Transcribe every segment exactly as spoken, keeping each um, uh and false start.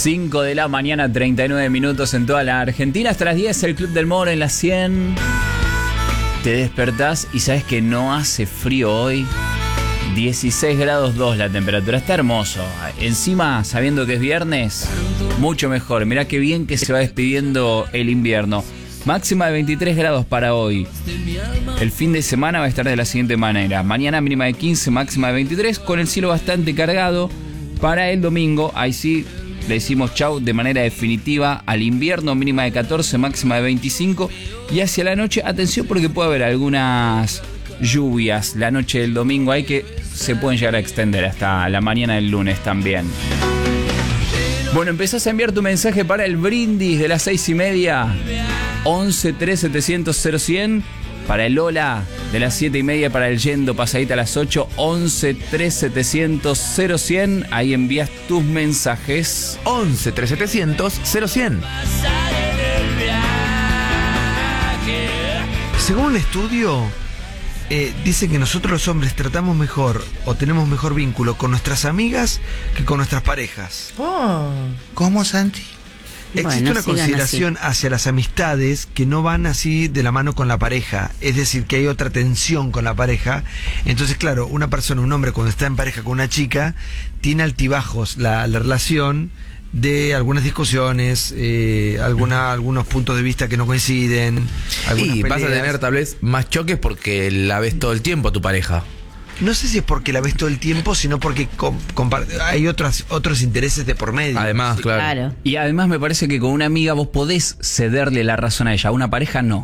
cinco de la mañana, treinta y nueve minutos en toda la Argentina. Hasta las diez, el Club del Moro en la cien. Te despertás y sabes que no hace frío hoy. dieciséis grados dos la temperatura, está hermoso. Encima, sabiendo que es viernes, mucho mejor. Mirá qué bien que se va despidiendo el invierno. Máxima de veintitrés grados para hoy. El fin de semana va a estar de la siguiente manera: mañana mínima de quince, máxima de veintitrés, con el cielo bastante cargado. Para el domingo, ahí sí le decimos chau de manera definitiva al invierno, mínima de catorce, máxima de veinticinco. Y hacia la noche, atención porque puede haber algunas lluvias la noche del domingo, hay que se pueden llegar a extender hasta la mañana del lunes también. Bueno, empezás a enviar tu mensaje para el brindis de las seis y media, once tres setecientos cero cien. Para el hola de las siete y media, para el yendo pasadita a las ocho, once tres setecientos cero cien. Ahí envías tus mensajes. once tres setecientos cero cien. Según un estudio, eh, dice que nosotros los hombres tratamos mejor o tenemos mejor vínculo con nuestras amigas que con nuestras parejas. Oh. ¿Cómo, Santi? Existe Bueno, una sigan consideración así. hacia las amistades que no van así de la mano con la pareja. Es decir, que hay otra tensión con la pareja. Entonces, claro, una persona, un hombre, cuando está en pareja con una chica, tiene altibajos la, la relación de algunas discusiones, eh, alguna, algunos puntos de vista que no coinciden. Y vas a peleas. tener tal vez más choques porque la ves todo el tiempo a tu pareja. No sé si es porque la ves todo el tiempo, sino porque com- compar- hay otras, otros intereses de por medio. Además, Sí. claro. Claro. Y además me parece que con una amiga vos podés cederle la razón a ella, a una pareja no.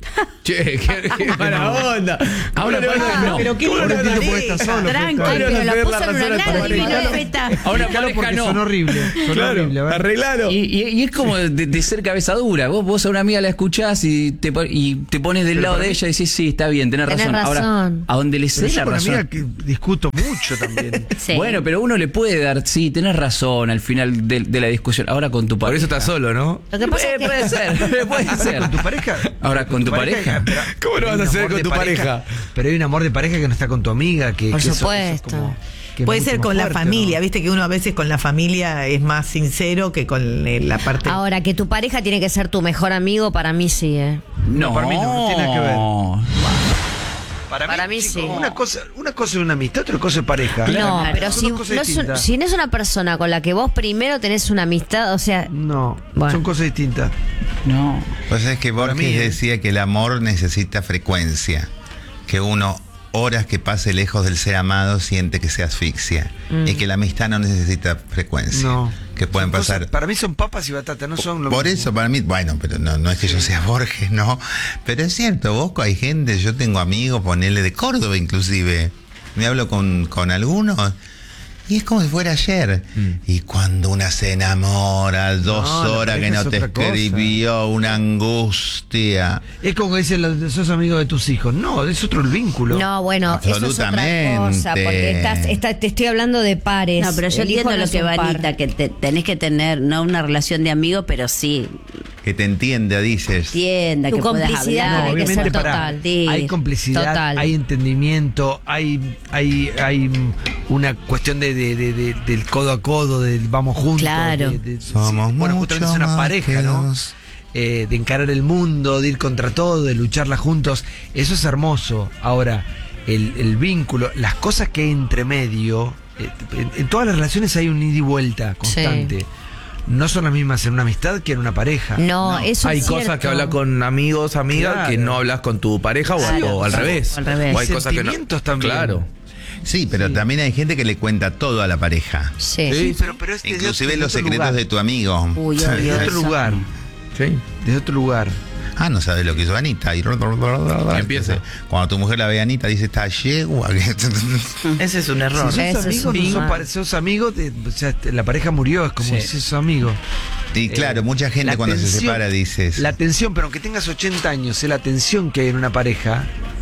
Che, qué, qué mala onda. A una pareja no. Pero qué Ahora lindo entiendo por qué estás solo, Tranqui, Feta. pero la Ahora puso no en te una doy la nada razón a divino, Ricardo. Feta. A una Explícalo pareja porque no. son horribles. Son Claro, horribles. A ver. arreglalo. Y, y- y es como de, de ser cabeza dura. Vos, vos a una amiga la escuchás y te, pon- y te pones del Pero lado para de mí- ella y decís, sí, está bien, tenés, Tenés razón. Ahora, razón. a donde le Pero cedes yo la con una razón. amiga que discuto mucho también. Sí. Bueno, pero uno le puede dar, sí, tenés razón al final de, de la discusión. Ahora con tu pareja. Por eso estás solo, ¿no? Lo que pasa Eh, es que puede ser, puede Ahora ser. con tu pareja. Ahora con tu pareja. pero- ¿Cómo lo hay vas a un hacer amor con de tu pareja? Pero hay un amor de pareja que no está con tu amiga. Que, Por que eso- eso es supuesto. como- que es Puede mucho ser más con la fuerte, familia, ¿no? viste que uno a veces con la familia es más sincero que con eh, la parte... ahora que tu pareja tiene que ser tu mejor amigo, para mí sí, ¿eh? No, para mí no, no tiene nada que ver. Para, Para mí chicos, sí. Una cosa, una cosa es una amistad, otra cosa es pareja. No, Claro. pero Son si dos cosas no, es un- distintas. si no es una persona con la que vos primero tenés una amistad, o sea, No, Bueno. son cosas distintas. No. Pues es que Para Borges mí, ¿eh? decía que el amor necesita frecuencia, que uno horas que pase lejos del ser amado siente que se asfixia, y que la amistad no necesita frecuencia, No. que pueden Son cosas- pasar. para mí son papas y batata, no son lo Por mismo. eso, para mí, bueno, pero no, no es que yo sea Borges, no. Pero es cierto, vos hay gente, yo tengo amigos, ponele de Córdoba inclusive. Me hablo con, con algunos y es como si fuera ayer. Mm. Y cuando una se enamora, dos No, la horas que pareja no es te otra cosa. escribió, una angustia. Es como que dicen, los- sos amigo de tus hijos. No, es otro el vínculo. no, bueno, eso es otra Absolutamente. cosa, porque estás, está- te estoy hablando de pares. No, pero yo El hijo entiendo no lo es que un va par. Anita, que te- tenés que tener no una relación de amigo, pero sí Que te entienda, dices. tienda, Tu que puedas complicidad hablar. No, tiene que ser obviamente, pará. total. Sí. Hay complicidad, Total. hay entendimiento, hay, hay, hay una cuestión de, de- de- de- del codo a codo, del vamos juntos. Claro. de- de- Somos bueno, mucho justamente es una más pareja, que ¿no? dos. Eh, de encarar el mundo, de ir contra todo, de lucharla juntos. Eso es hermoso. Ahora, el, el vínculo, las cosas que hay entre medio, eh, en, en todas las relaciones hay un ida y vuelta constante. No son las mismas en una amistad que en una pareja. No, eso Hay es cosas cierto. que hablas con amigos, amigas, Claro. que no hablas con tu pareja o, Claro. o al revés. O al revés. O hay Y cosas que no. sentimientos también. Claro. Sí, pero también hay gente que le cuenta todo a la pareja. Sí. Sí, pero, pero es de- Inclusive de los otro secretos lugar. de tu amigo. Uy, De obvio, otro eso. lugar. Sí. De otro lugar. Ah, no sabes lo que hizo Anita. Y Empieza. Cuando tu mujer la ve a Anita, dice, está yegua. Ese es un error. Si Eso sos es amigos, un no sos, mal. pare- sos amigos, de- o sea, la pareja murió, es como Sí. si sos amigo. Y claro, mucha gente La cuando se tensión- separa dices. La tensión, pero aunque tengas ochenta años, eh, la tensión que hay en una pareja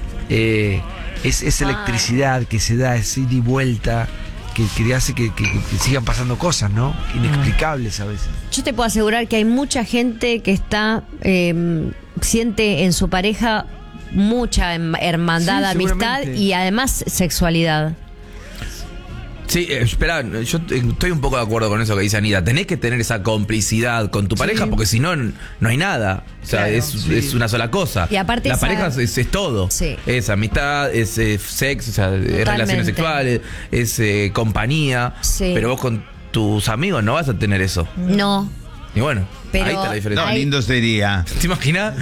eh, es, es electricidad que se da, es ida y vuelta, que, que hace que, que- que sigan pasando cosas, ¿no? Inexplicables a veces. Yo te puedo asegurar que hay mucha gente que está, eh, siente en su pareja mucha em- hermandad, Sí, amistad seguramente. y además sexualidad. Sí, eh, espera, yo estoy un poco de acuerdo con eso que dice Anita. Tenés que tener esa complicidad con tu pareja, porque si no, no hay nada. O sea, Claro, es, sí. es una sola cosa. Y aparte la esa- pareja es, es todo. Sí. Es amistad, es eh, sexo, o sea, es relaciones sexuales, es eh, compañía. Sí. Pero vos con tus amigos no vas a tener eso. No. Y bueno, Pero ahí está la diferencia. No, Ay. lindo sería. ¿Te imaginas?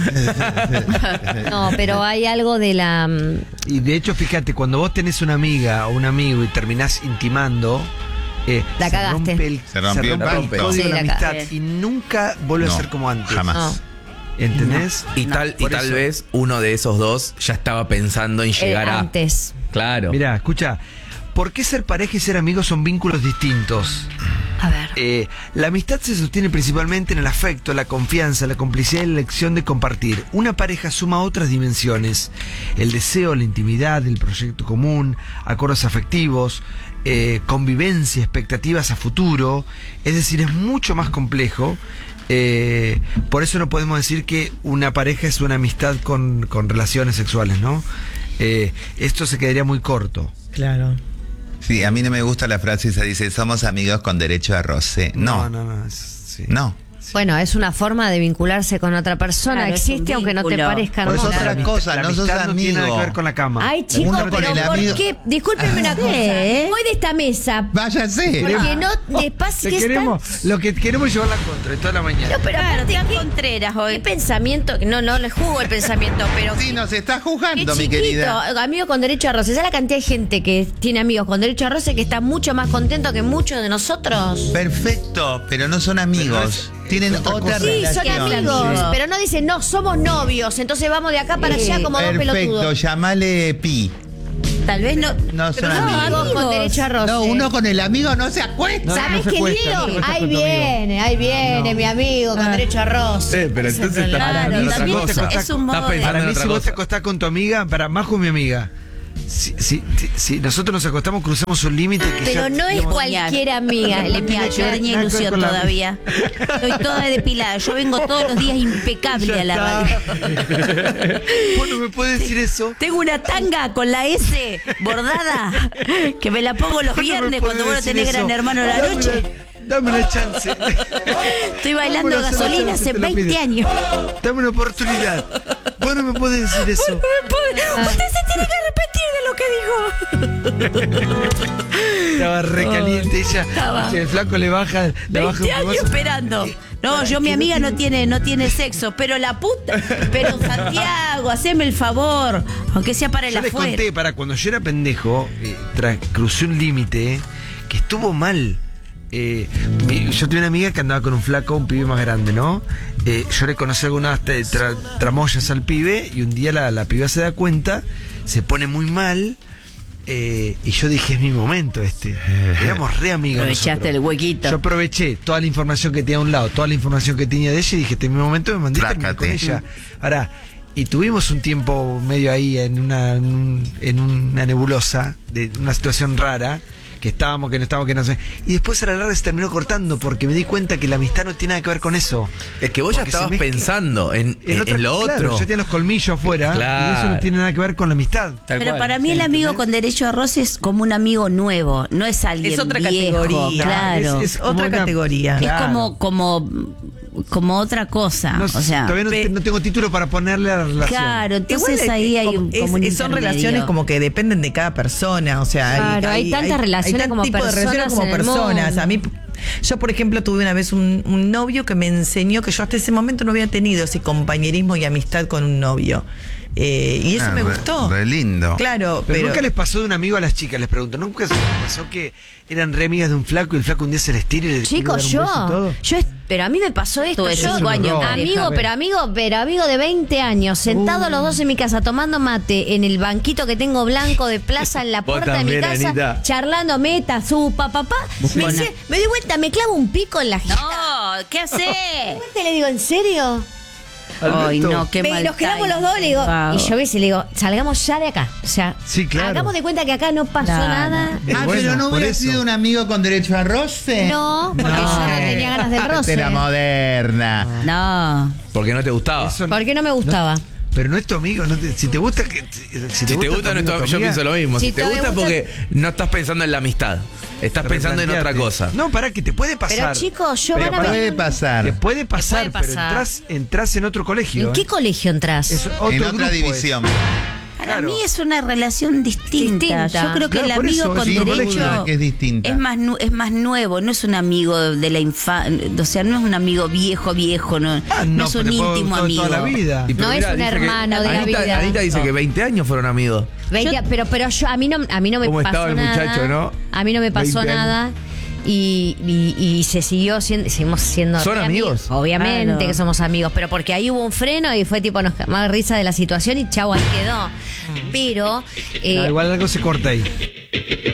No, pero hay algo de la... mm, Y de hecho, fíjate, cuando vos tenés una amiga o un amigo y terminás intimando, eh, La se cagaste. rompe el, Se rompió el pacto. código Sí, de la la amistad cagaste. y nunca vuelve No, a ser como antes. jamás. No. ¿Entendés? Y tal, y Por tal eso. vez uno de esos dos ya estaba pensando en eh, llegar a. antes. Claro. Mirá, escucha, ¿por qué ser pareja y ser amigos son vínculos distintos? A ver. Eh, la amistad se sostiene principalmente en el afecto, la confianza, la complicidad y la elección de compartir. Una pareja suma otras dimensiones: el deseo, la intimidad, el proyecto común, acuerdos afectivos, eh, convivencia, expectativas a futuro. Es decir, es mucho más complejo. Eh, por eso no podemos decir que una pareja es una amistad con, con relaciones sexuales, ¿no? Eh, esto se quedaría muy corto. Claro. Sí, a mí no me gusta la frase esa, dice, somos amigos con derecho a roce. No, no, no. no, es- sí. no. Bueno, es una forma de vincularse con otra persona. Claro, es un Existe aunque no te vínculo. parezca Por eso normal. otra La cosa, amistad- no la sos amistad no tiene nada amigo. que ver con la cama. Ay, chicos, Uno con pero el ¿por amigo- qué? Discúlpenme una cosa. ¿Eh? Voy de esta mesa. Váyase. Porque no te pasa Te que queremos, lo que queremos es llevar la contra toda la mañana. No, pero aparte, Tan ¿qué, Contreras qué hoy. pensamiento? No, no le juzgo el pensamiento, pero... Sí, nos está Qué juzgando, mi chiquito, querida. amigo con derecho a roce. ¿Sabes la cantidad de gente que tiene amigos con derecho a roce que está mucho más contento que muchos de nosotros? Perfecto, pero no son amigos. Tienen otra otra cosa. Sí, relación. son amigos, Sí. pero no dicen, no, somos novios, entonces vamos de acá para Sí. allá como dos Perfecto, pelotudos. llamale Pi. Tal vez no. No son Pero no, amigos. Amigos con derecho a roce. No, uno con el amigo no se acuesta. No, ¿Sabes no se qué cuesta, lío? no se cuesta Ahí con tu amigo. viene, ahí viene mi amigo con derecho a roce. Eh, pero entonces está Claro, pensando en otra también cosa. es un modo Está de- pensando Para en mí, otra si vos te cosa. acostás con tu amiga, para Majo es mi amiga. Si, si, si- si nosotros nos acostamos, cruzamos un límite que Pero ya, no es digamos, cualquier amiga. Le Le pido, yo nada tenía que ver ilusión con la- todavía. Estoy toda depilada. Yo vengo todos los días impecable ya a la está. radio. Vos no me puedes decir eso. Tengo una tanga con la S bordada que me la pongo los Vos no me viernes podés cuando vos no decir tenés eso. Gran Hermano a la Dame noche. una- Dame una chance. Estoy bailando Dame una sola gasolina chance, hace te lo veinte pido. años. Dame una oportunidad. Vos no me podés decir eso. Usted se tiene que arrepentir de lo que dijo. Estaba recaliente ella. Estaba. Si el flaco le baja, le baja veinte un años poco. esperando. No, yo, mi amiga no tiene, no tiene sexo, pero la puta. Pero Santiago, haceme el favor. Aunque sea para el Yo les afuera. conté, para cuando yo era pendejo, eh, tra- crucé un límite que estuvo mal. Eh, mi- yo tenía una amiga que andaba con un flaco, un pibe más grande, ¿no? Eh, yo le conocí algunas te- tra- tramoyas al pibe y un día la, la piba se da cuenta, se pone muy mal. Eh, y yo dije, es mi momento este. Éramos re amigos. Aprovechaste nosotros. el huequito. Yo aproveché toda la información que tenía a un lado, toda la información que tenía de ella y dije, este es mi momento, me mandé a terminar con Trácate. ella. Ahora, y tuvimos un tiempo medio ahí en una, en, un- en una nebulosa, de una situación rara, que estábamos, que no estábamos, que no sé. Y después a la larga se terminó cortando porque me di cuenta que la amistad no tiene nada que ver con eso. Es que vos ya Porque se estabas mezcla. pensando en, en, otra- en lo claro, otro. yo tenía los colmillos afuera Claro. y eso no tiene nada que ver con la amistad. Tal Pero cual. para mí el amigo con derecho a roce es como un amigo nuevo, no es alguien Es otra viejo, categoría. claro. Es- Es, como Otra una- categoría. Claro. como, como, como otra cosa. No, o sea, todavía no, pe- te- no tengo título para ponerle a la relación. claro, entonces Igual, ahí eh, hay como- un, es- como un es- son intermedio. relaciones como que dependen de cada persona, o sea, Claro, hay tantas relaciones tal como tipo de relaciones personas como en el personas. mundo. A mí, yo por ejemplo tuve una vez un, un novio que me enseñó que yo hasta ese momento no había tenido ese compañerismo y amistad con un novio. Eh, y eso Ah, me re- gustó. re lindo. Claro, Pero, pero, nunca les pasó de un amigo a las chicas, les pregunto. ¿Nunca les pasó que eran re amigas de un flaco y el flaco un día se les tira y les quiere Chicos, dar un yo, beso y todo? yo, es- pero a mí me pasó esto. Tuve Yo, cinco años con amigo, pareja. pero amigo, pero amigo de veinte años, sentados los dos en mi casa tomando mate en el banquito que tengo blanco de plaza en la Vos puerta de mi también, casa, Anita. charlando meta, supa, papá. Me, Buena. dice- me di vuelta, me clavo un pico en la jeta. No, ¿qué hace? Y le digo, ¿en serio? Ay, no, qué Me- mal nos quedamos timing. los dos, le digo, Wow. y yo ves y le digo, salgamos ya de acá. O sea, Sí, claro. hagamos de cuenta que acá no pasó Claro. nada. Ah, Bueno, pero no por hubiera eso. sido un amigo con derecho a roce. No, porque yo no tenía ganas del roce. De la moderna. No. Porque no te gustaba. Eso- ¿Por qué no me gustaba? Pero no es tu amigo. No te- si te gusta, que, si te Si te gusta, gusta, tu no amigo, es tu- tu yo amiga, pienso lo mismo. Si Si te te gusta, gusta- porque no estás pensando en la amistad. Estás pensando en otra replantearte. cosa. No, para que te puede pasar. Pero chicos, yo Pero van a pará, ver. Puede pasar. Te puede pasar, puede pero pasar. entras, entras en otro colegio. ¿En qué ¿eh? colegio entras? Es otro En otra grupo, división. Para Claro. mí es una relación distinta. Distinta. Yo creo que Claro, el por amigo eso, con sí, Sin derecho duda que es distinta. es más nu- es más nuevo, no es un amigo de la infancia, o sea, no es un amigo viejo viejo, no, Ah, no no, es pero un te puede íntimo gustar amigo. toda la vida. Y pero No es un dice que- hermano de la Anita, vida. Anita dice que veinte años fueron amigos. veinte, pero pero yo a mí no a mí no me ¿Cómo pasó estaba el nada. muchacho, no? A mí no me pasó veinte años. nada. Y, y, y se siguió siendo, seguimos siendo ¿Son re amigos? Obviamente Claro. que somos amigos, pero porque ahí hubo un freno y fue tipo nos más risa de la situación y chau, ahí quedó. Pero eh, Ah, igual algo se corta ahí.